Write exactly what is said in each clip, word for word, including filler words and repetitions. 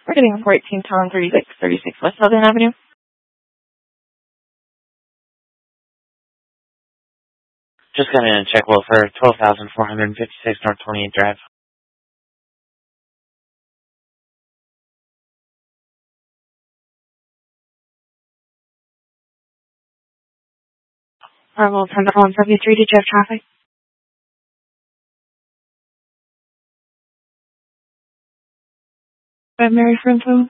We're getting a four eighteen Tom thirty-six thirty-six West Southern Avenue. Just got in and check well for twelve thousand four hundred fifty-six North twenty-eighth Drive. Bravo ten to one seventy-three, did you have traffic? By Mary Frinto.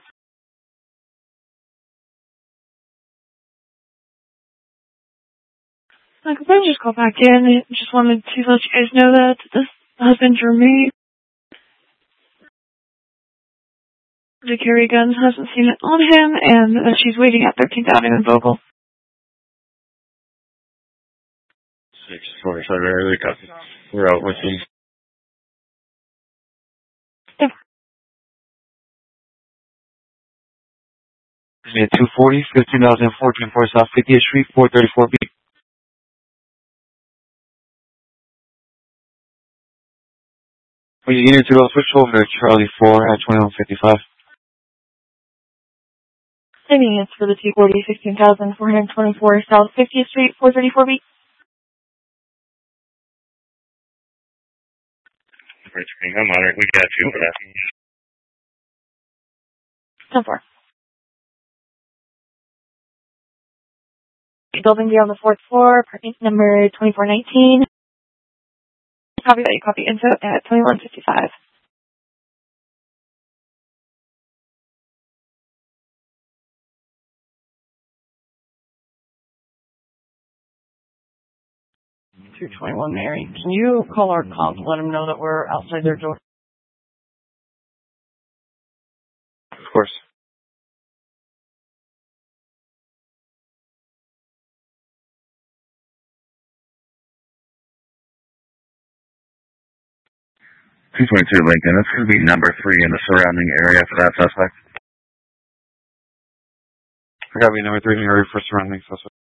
I could probably just call back in. I just wanted to let you guys know that this husband Jermaine, the carry gun, hasn't seen it on him, and that she's waiting at thirteenth Avenue in Vogel. six forty-seven, early copy. We're out with you. Yeah. two forty, fifteen thousand fourteen four South fiftieth Street, four thirty-four B. When you get into those, switch over to Charlie four at twenty-one fifty-five. Timing is for the two forty, sixteen thousand four hundred twenty-four South fiftieth Street, four thirty-four B. I'm on it. We got you for that. ten four. Building B on the fourth floor, parking number twenty-four nineteen. Copy that. You copy info at twenty-one fifty-five. two twenty-one Mary. Can you call our comp and let them know that we're outside their door? Of course. two twenty-two Lincoln. That's going to be number three in the surrounding area for that suspect. I gotta be number three in the area for surrounding suspect.